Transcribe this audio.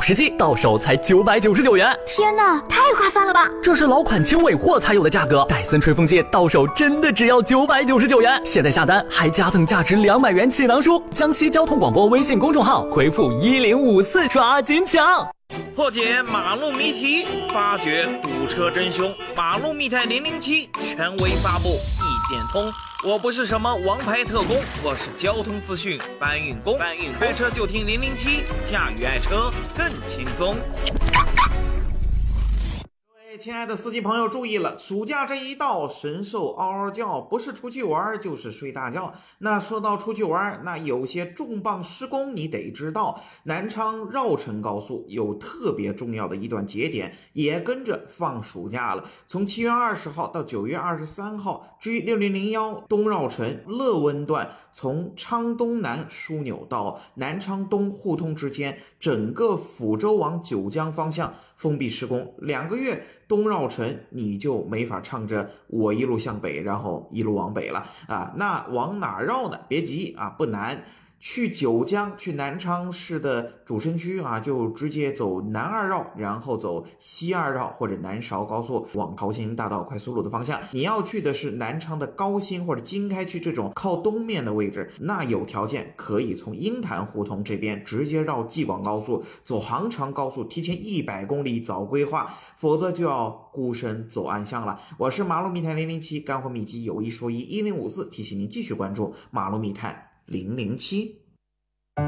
时机，到手才999元。 天哪，太划算了吧！ 这是老款轻尾货才有的价格，戴森吹风机到手真的只要999元。现在下单还加赠价值200元气囊书。江西交通广播微信公众号回复1054，抓紧抢！ 破解马路谜题，发掘堵车真凶。马路密探007权威发布，一点通。我不是什么王牌特工，我是交通资讯搬运工。开车就听007，驾驭爱车更轻松。亲爱的司机朋友注意了，暑假这一到，神兽嗷嗷叫，不是出去玩就是睡大觉。那说到出去玩，那有些重磅施工你得知道。南昌绕城高速有特别重要的一段节点，也跟着放暑假了。从7月20号到9月23号，G6001东绕城乐温段，从昌东南枢纽到南昌东互通之间，整个抚州往九江方向封闭施工2个月。东绕城你就没法唱着我一路向北，然后一路往北了啊。那往哪绕呢？别急啊，不难。去九江，去南昌市的主城区啊，就直接走南2绕，然后走西2绕或者南韶高速往桃兴大道快速路的方向。你要去的是南昌的高新或者经开区这种靠东面的位置，那有条件可以从鹰潭胡同这边直接绕济广高速，走杭长高速，提前100公里早规划，否则就要孤身走暗巷了。我是马路密探007，干货秘籍有一说一，1054，提醒您继续关注马路密探007。